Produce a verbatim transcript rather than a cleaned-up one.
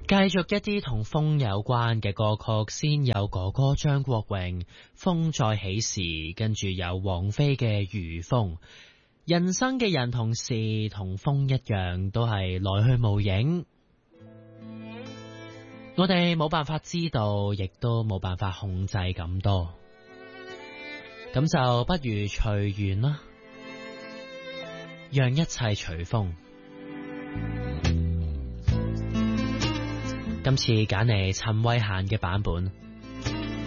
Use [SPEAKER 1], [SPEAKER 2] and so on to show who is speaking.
[SPEAKER 1] 繼續一啲同風有關嘅歌曲，先有哥哥張國榮《風再起時》，跟住有王菲嘅《如風》。人生嘅人同事同風一樣，都係來去無影。我哋冇辦法知道，亦都冇辦法控制咁多，咁就不如隨緣啦，讓一切隨風。今次揀嚟陳慧嫻嘅版本。